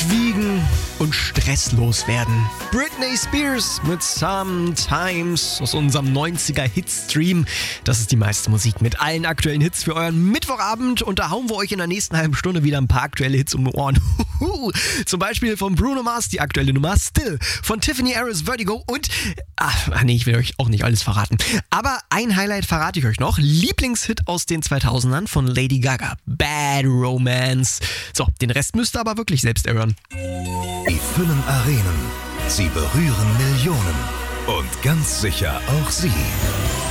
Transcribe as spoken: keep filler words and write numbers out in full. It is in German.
abwiegen und stresslos werden. Britney Spears mit Sometimes aus unserem neunziger-Hitstream. Das ist die meiste Musik mit allen aktuellen Hits für euren Mittwochabend. Und da hauen wir euch in der nächsten halben Stunde wieder ein paar aktuelle Hits um die Ohren. Zum Beispiel von Bruno Mars, die aktuelle Nummer Still. Von Tiffany Harris, Vertigo und... Ach nee, ich will euch auch nicht alles verraten. Aber ein Highlight verrate ich euch noch. Lieblingshit aus den zweitausendern von Lady Gaga. Bad Romance. So, den Rest müsst ihr aber wirklich selbst erhören. Die füllen Arenen. Sie berühren Millionen. Und ganz sicher auch Sie.